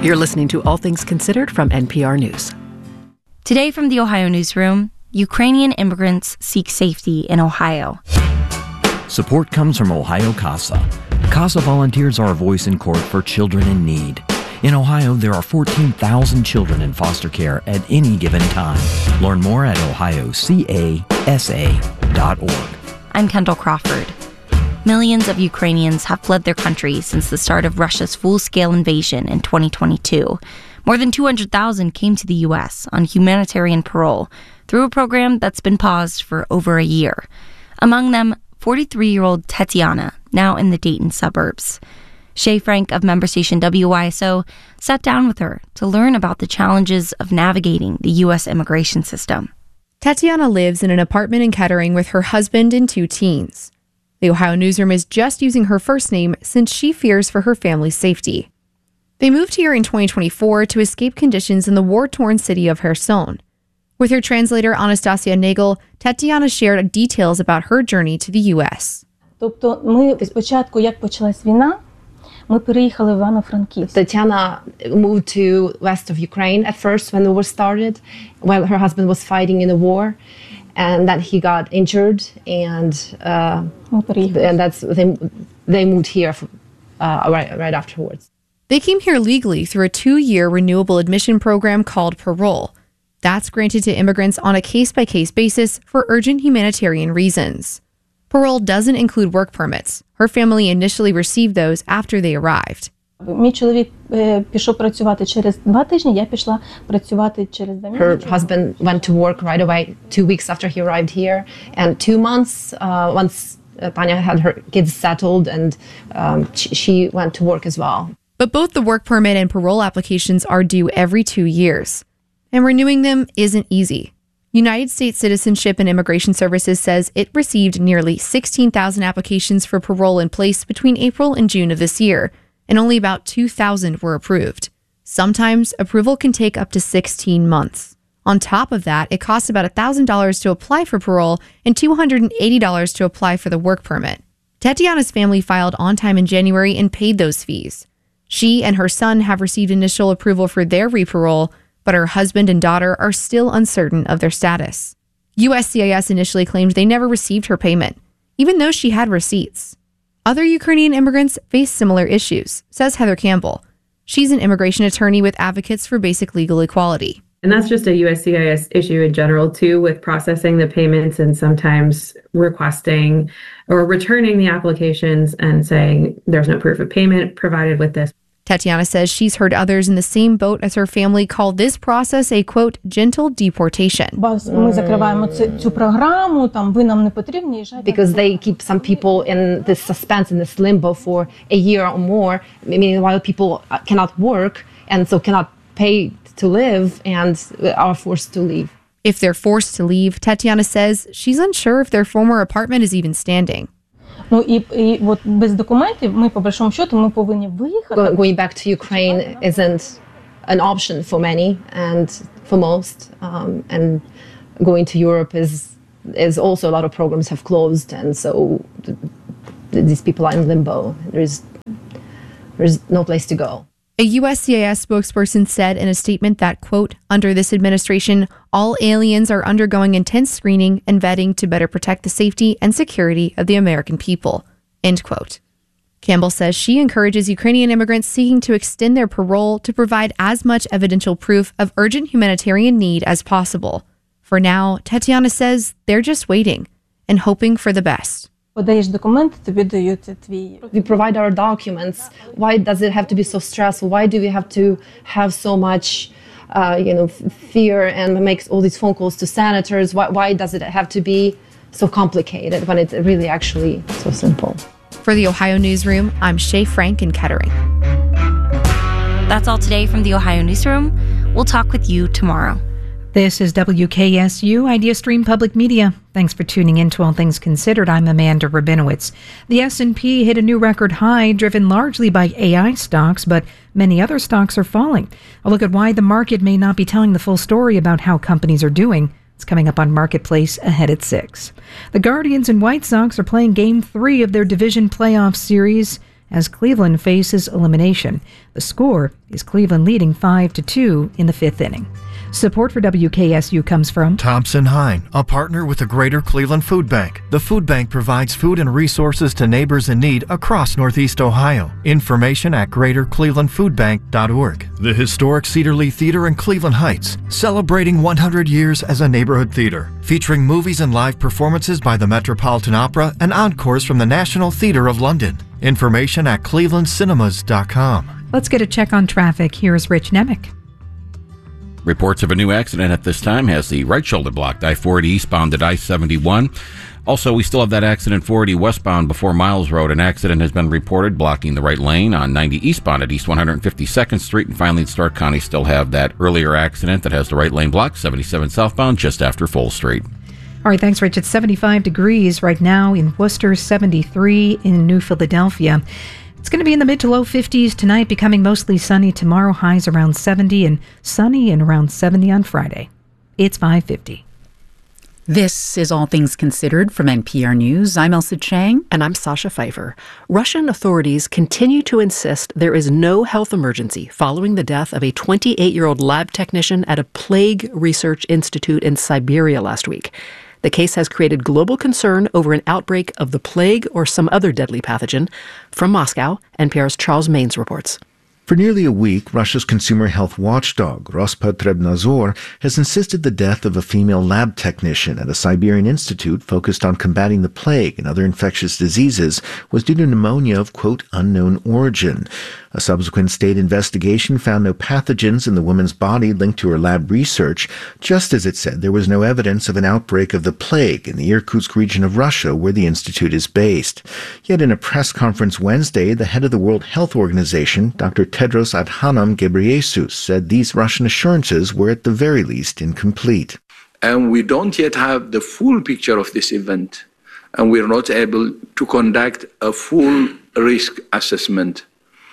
You're listening to All Things Considered from NPR News. Today from the Ohio Newsroom, Ukrainian immigrants seek safety in Ohio. Support comes from Ohio CASA. CASA volunteers are a voice in court for children in need. In Ohio, there are 14,000 children in foster care at any given time. Learn more at ohiocasa.org. I'm Kendall Crawford. Millions of Ukrainians have fled their country since the start of Russia's full-scale invasion in 2022. More than 200,000 came to the U.S. on humanitarian parole through a program that's been paused for over a year. Among them, 43-year-old Tetiana, now in the Dayton suburbs. Shay Frank of member station WYSO sat down with her to learn about the challenges of navigating the U.S. immigration system. Tetiana lives in an apartment in Kettering with her husband and 2 teens. The Ohio Newsroom is just using her first name since she fears for her family's safety. They moved here in 2024 to escape conditions in the war-torn city of Kherson. With her translator Anastasia Nagel, Tetiana shared details about her journey to the U.S. Tatiana moved to west of Ukraine at first when the war started, while her husband was fighting in the war. And then he got injured, and that's they moved here right afterwards. They came here legally through a 2-year renewable admission program called Parole. That's granted to immigrants on a case-by-case basis for urgent humanitarian reasons. Parole doesn't include work permits. Her family initially received those after they arrived. Her husband went to work right away 2 weeks after he arrived here, and 2 months once Tanya had her kids settled, and she went to work as well. But both the work permit and parole applications are due every 2 years, and renewing them isn't easy. United States Citizenship and Immigration Services says it received nearly 16,000 applications for parole in place between April and June of this year, and only about 2,000 were approved. Sometimes approval can take up to 16 months. On top of that, it costs about $1,000 to apply for parole and $280 to apply for the work permit. Tetiana's family filed on time in January and paid those fees. She and her son have received initial approval for their reparole, but her husband and daughter are still uncertain of their status. USCIS initially claimed they never received her payment, even though she had receipts. Other Ukrainian immigrants face similar issues, says Heather Campbell. She's an immigration attorney with Advocates for Basic Legal Equality. And that's just a USCIS issue in general, too, with processing the payments and sometimes requesting or returning the applications and saying there's no proof of payment provided with this. Tetiana says she's heard others in the same boat as her family call this process a, quote, gentle deportation. Because they keep some people in this suspense, in this limbo for a year or more, meanwhile people cannot work and so cannot pay to live and are forced to leave. If they're forced to leave, Tetiana says she's unsure if their former apartment is even standing. Going back to Ukraine isn't an option for many and for most, and going to Europe is also a lot of programs have closed, and so these people are in limbo. There's no place to go. A USCIS spokesperson said in a statement that, quote, under this administration, all aliens are undergoing intense screening and vetting to better protect the safety and security of the American people, end quote. Campbell says she encourages Ukrainian immigrants seeking to extend their parole to provide as much evidential proof of urgent humanitarian need as possible. For now, Tetiana says they're just waiting and hoping for the best. We provide our documents. Why does it have to be so stressful? Why do we have to have so much, fear and make all these phone calls to senators? Why does it have to be so complicated when it's really actually so simple? For the Ohio Newsroom, I'm Shay Frank in Kettering. That's all today from the Ohio Newsroom. We'll talk with you tomorrow. This is WKSU Idea Stream Public Media. Thanks for tuning in to All Things Considered. I'm Amanda Rabinowitz. The S&P hit a new record high, driven largely by AI stocks, but many other stocks are falling. A look at why the market may not be telling the full story about how companies are doing. It's coming up on Marketplace ahead at 6. The Guardians and White Sox are playing Game 3 of their division playoff series, as Cleveland faces elimination. The score is Cleveland leading 5-2 in the 5th inning. Support for WKSU comes from Thompson Hine, a partner with the Greater Cleveland Food Bank. The food bank provides food and resources to neighbors in need across Northeast Ohio. Information at greaterclevelandfoodbank.org. The historic Cedar Lee Theater in Cleveland Heights, celebrating 100 years as a neighborhood theater, featuring movies and live performances by the Metropolitan Opera and encores from the National Theatre of London. Information at clevelandcinemas.com. Let's get a check on traffic. Here's Rich Nemec. Reports of a new accident at this time has the right shoulder blocked, I-40 eastbound at I-71. Also, we still have that accident 480 westbound before Miles Road. An accident has been reported blocking the right lane on 90 eastbound at East 152nd Street. And finally, in Stark County, still have that earlier accident that has the right lane blocked, 77 southbound, just after Full Street. All right, thanks, Rich. It's 75 degrees right now in Worcester, 73 in New Philadelphia. It's going to be in the mid to low 50s tonight, becoming mostly sunny tomorrow, highs around 70, and sunny and around 70 on Friday. It's 5:50. This is All Things Considered from NPR News. I'm Elsa Chang. And I'm Sasha Pfeiffer. Russian authorities continue to insist there is no health emergency following the death of a 28-year-old lab technician at a plague research institute in Siberia last week. The case has created global concern over an outbreak of the plague or some other deadly pathogen. From Moscow, NPR's Charles Maines reports. For nearly a week, Russia's consumer health watchdog, Rospotrebnadzor, has insisted the death of a female lab technician at a Siberian institute focused on combating the plague and other infectious diseases was due to pneumonia of, quote, unknown origin. A subsequent state investigation found no pathogens in the woman's body linked to her lab research, just as it said there was no evidence of an outbreak of the plague in the Irkutsk region of Russia where the institute is based. Yet in a press conference Wednesday, the head of the World Health Organization, Dr. Tedros Adhanom Ghebreyesus, said these Russian assurances were at the very least incomplete. And we don't yet have the full picture of this event, and we're not able to conduct a full risk assessment.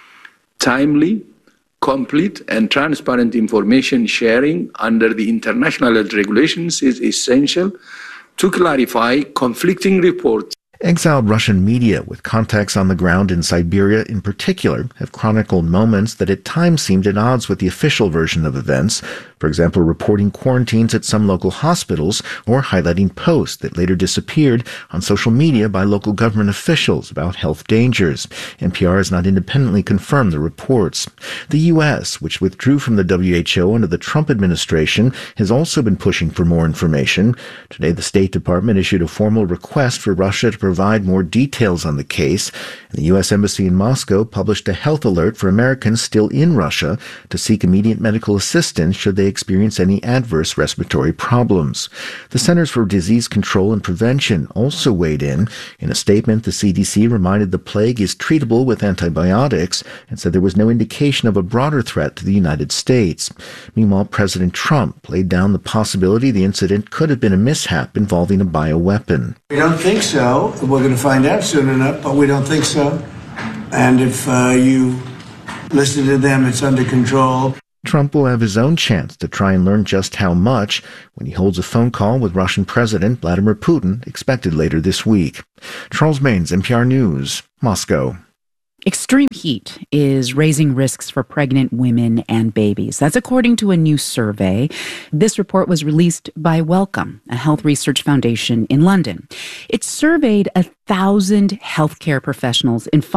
Timely, complete, and transparent information sharing under the international health regulations is essential to clarify conflicting reports. Exiled Russian media with contacts on the ground in Siberia in particular have chronicled moments that at times seemed at odds with the official version of events, for example, reporting quarantines at some local hospitals or highlighting posts that later disappeared on social media by local government officials about health dangers. NPR has not independently confirmed the reports. The U.S., which withdrew from the WHO under the Trump administration, has also been pushing for more information. Today, the State Department issued a formal request for Russia to provide more details on the case. And the U.S. Embassy in Moscow published a health alert for Americans still in Russia to seek immediate medical assistance should they experience any adverse respiratory problems. The Centers for Disease Control and Prevention also weighed in. In a statement, the CDC reminded the plague is treatable with antibiotics and said there was no indication of a broader threat to the United States. Meanwhile, President Trump laid down the possibility the incident could have been a mishap involving a bioweapon. We don't think so. We're going to find out soon enough, but we don't think so. And if you listen to them, it's under control. Trump will have his own chance to try and learn just how much when he holds a phone call with Russian President Vladimir Putin, expected later this week. Charles Maines, NPR News, Moscow. Extreme heat is raising risks for pregnant women and babies. That's according to a new survey. This report was released by Wellcome, a health research foundation in London. It surveyed 1,000 healthcare professionals in